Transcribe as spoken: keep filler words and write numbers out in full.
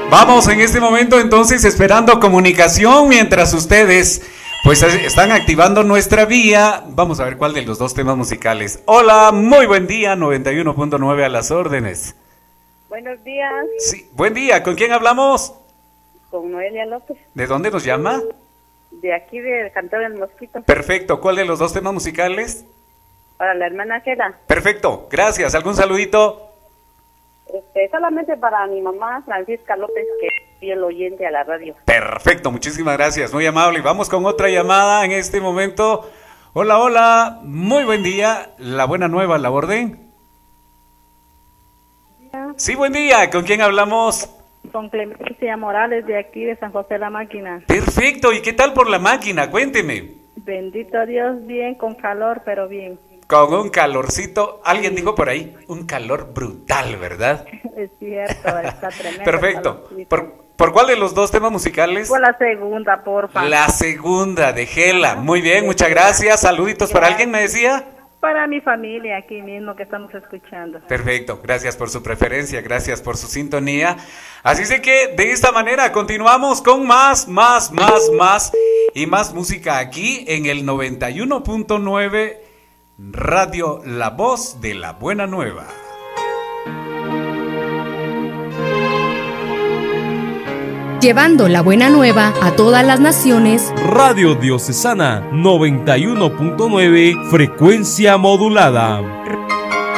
Vamos en este momento entonces esperando comunicación mientras ustedes pues están activando nuestra vía. Vamos a ver cuál de los dos temas musicales. Hola, muy buen día, noventa y uno punto nueve a las órdenes. Buenos días. Sí, buen día, ¿con quién hablamos? Con Noelia López. ¿De dónde nos llama? De aquí del Cantón del Mosquito. Perfecto, ¿cuál de los dos temas musicales? Para la hermana Gela. Perfecto, gracias, ¿algún saludito? Este, solamente para mi mamá Francisca López, que es fiel oyente a la radio. Perfecto, muchísimas gracias, muy amable. Vamos con otra llamada en este momento. Hola, hola, muy buen día. La buena nueva, ¿la orden? Sí, buen día, ¿con quién hablamos? Con Clemencia Morales, de aquí de San José la Máquina. Perfecto, ¿y qué tal por la máquina? Cuénteme. Bendito Dios, bien, con calor, pero bien. Con un calorcito, alguien dijo por ahí, un calor brutal, ¿verdad? Es cierto, está tremendo. Perfecto. ¿Por, ¿Por cuál de los dos temas musicales? Por la segunda, porfa. La segunda, de Gela. Muy bien, muchas gracias. Saluditos para alguien, me decía. Para mi familia, aquí mismo que estamos escuchando. Perfecto, gracias por su preferencia, gracias por su sintonía. Así es que de esta manera continuamos con más, más, más, más y más música aquí en el noventa y uno punto nueve Radio La Voz de la Buena Nueva. Llevando la buena nueva a todas las naciones. Radio Diocesana noventa y uno punto nueve, frecuencia modulada.